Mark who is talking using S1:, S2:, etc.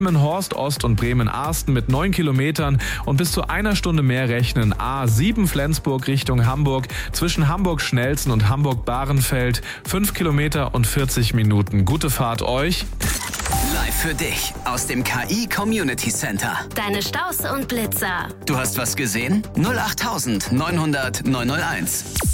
S1: Bremen-Horst Ost und Bremen-Arsten mit 9 Kilometern und bis zu einer Stunde mehr rechnen. A7 Flensburg Richtung Hamburg zwischen Hamburg-Schnelsen und Hamburg-Bahrenfeld 5 Kilometer und 40 Minuten. Gute Fahrt euch.
S2: Live für dich aus dem KI Community Center.
S3: Deine Staus und Blitzer.
S2: Du hast was gesehen? 08900 901.